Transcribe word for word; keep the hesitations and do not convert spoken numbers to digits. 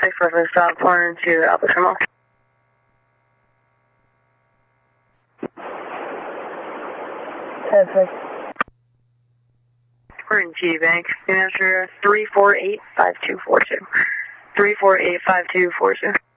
six, reference stop one to Alpha Terminal. Perfect. We're in G Bank. New Hampshire three four eight five two four two. three four eight five two four two.